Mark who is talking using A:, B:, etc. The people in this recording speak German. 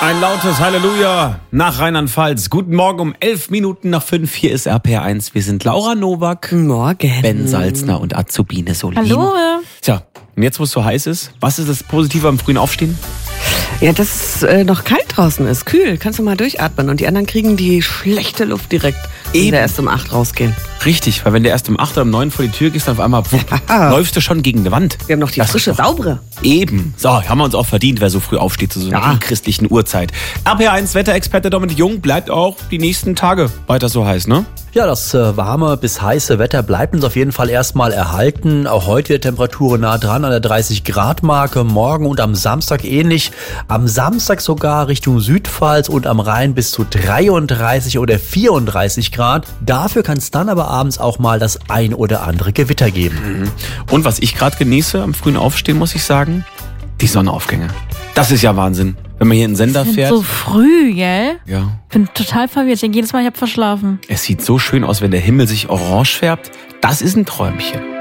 A: Ein lautes Halleluja nach Rheinland-Pfalz. Guten Morgen um 11 Minuten nach 5. Hier ist RPR1. Wir sind Laura Nowak,
B: Morgen.
A: Ben Salzner und Azubine Solin.
C: Hallo.
A: Tja, und jetzt, wo es so heiß ist, was ist das Positive am frühen Aufstehen?
B: Ja, dass es noch kalt draußen ist. Kühl. Kannst du mal durchatmen. Und die anderen kriegen die schlechte Luft direkt, wenn wir erst um 8 rausgehen.
A: Richtig, weil wenn du erst um 8 oder um 9 vor die Tür gehst, dann auf einmal läufst du schon gegen eine Wand.
B: Wir haben noch die frische, saubere.
A: Eben. So, haben wir uns auch verdient, wer so früh aufsteht zu so einer christlichen Uhrzeit. RPR1 Wetterexperte Dominik Jung bleibt auch die nächsten Tage weiter so heiß, ne?
D: Ja, das warme bis heiße Wetter bleibt uns auf jeden Fall erstmal erhalten. Auch heute wird Temperaturen nah dran an der 30-Grad-Marke. Morgen und am Samstag ähnlich. Am Samstag sogar Richtung Südpfalz und am Rhein bis zu 33 oder 34 Grad. Dafür kann es dann aber abends auch mal das ein oder andere Gewitter geben.
A: Und was ich gerade genieße am frühen Aufstehen, muss ich sagen, die Sonnenaufgänge. Das ist ja Wahnsinn. Wenn man hier in den Sender fährt.
C: So früh, gell?
A: Ja.
C: Bin total verwirrt. Ich denke jedes Mal, ich habe verschlafen.
A: Es sieht so schön aus, wenn der Himmel sich orange färbt. Das ist ein Träumchen.